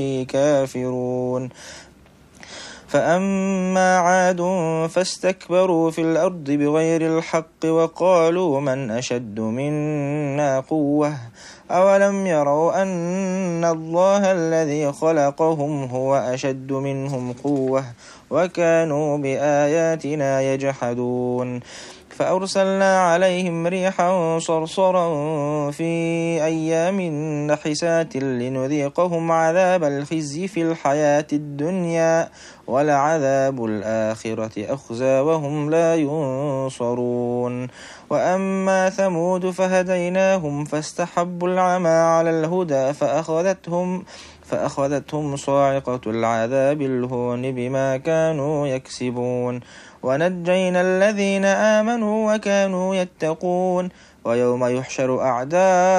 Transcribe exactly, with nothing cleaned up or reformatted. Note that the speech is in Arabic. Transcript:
كافرون. فأما عاد فاستكبروا في الأرض بغير الحق وقالوا من أشد منا قوة أولم يروا أن الله الذي خلقهم هو أشد منهم قوة وكانوا بآياتنا يجحدون. فأرسلنا عليهم ريحا صرصرا في أيام نحسات لنذيقهم عذاب الخزي في الحياة الدنيا ولعذاب الآخرة أخزى وهم لا ينصرون. وأما ثمود فهديناهم فاستحبوا العمى على الهدى فأخذتهم فأخذتهم صاعقة العذاب الهون بما كانوا يكسبون. ونجينا الذين آمنوا وكانوا يتقون. ويوم يحشر أعداء